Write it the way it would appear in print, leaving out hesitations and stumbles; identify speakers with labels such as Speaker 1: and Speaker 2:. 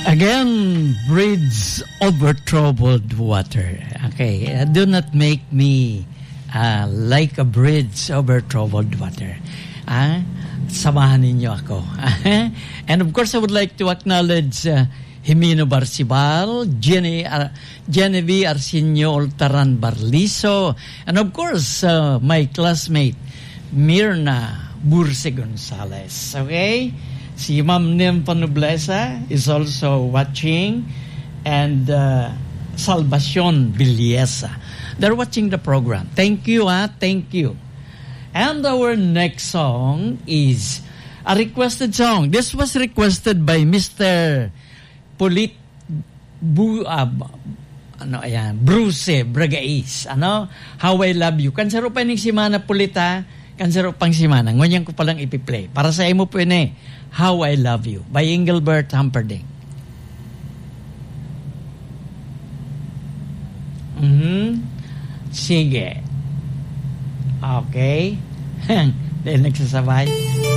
Speaker 1: Again, bridge over troubled water. Okay, do not make me like a bridge over troubled water. Samahan ninyo ako. And of course, I would like to acknowledge Jimeno Barcibal, Genevieve Arsenio Oltaran Barliso, and of course, my classmate, Mirna Burse Gonzalez. Okay? Si Ma'am Nem Panoblesa is also watching, and Salvacion Villesa. They're watching the program. Thank you, thank you. And our next song is a requested song. This was requested by Mr. Bruce Bragais. How I Love You. Kansaro pa ning simana Pulita, kansaro pang simana. Ngunyan ko palang ipi-play. Para sa imo po How I Love You by Engelbert Humperdinck. Sige. Okay. Dahil nagsasabay.